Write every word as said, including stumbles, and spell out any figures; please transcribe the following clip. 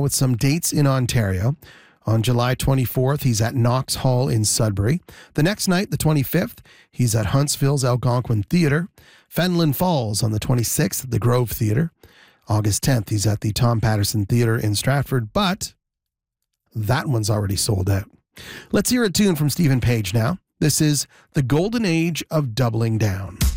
with some dates in Ontario. On July twenty-fourth, he's at Knox Hall in Sudbury. The next night, the twenty-fifth, he's at Huntsville's Algonquin Theatre. Fenelon Falls on the twenty-sixth at the Grove Theatre. August tenth, he's at the Tom Patterson Theatre in Stratford, but that one's already sold out. Let's hear a tune from Stephen Page now. This is The Golden Age of Doubling Down.